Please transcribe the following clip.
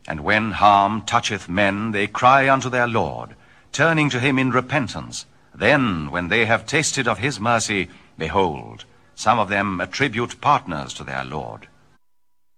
And when harm toucheth men, they cry unto their Lord, turning to him in repentance. Then, when they have tasted of his mercy, behold, some of them attribute partners to their Lord.